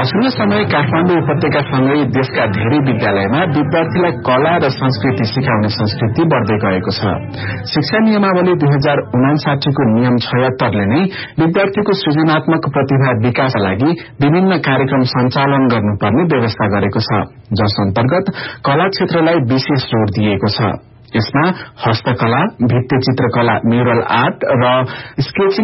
पछिल्लो समय काठमाडौँ उपत्यकासँगै देशका धेरै विद्यालयमा विद्यार्थीलाई कला र संस्कृति सिकाउने संस्कृति बढ़दै गएको छ। शिक्षा नियमावली 2059 को नियम 76 ले नै विद्यार्थीको सृजनात्मक प्रतिभा विकासका लागि विभिन्न कार्यक्रम सञ्चालन गर्नुपर्ने व्यवस्था गरेको छ, जस अन्तर्गत कला क्षेत्रलाई विशेष जोड़ दिएको छ। यसमा हस्तकला, भित्ते चित्रकला, म्यूरल आर्ट र स्केचिङ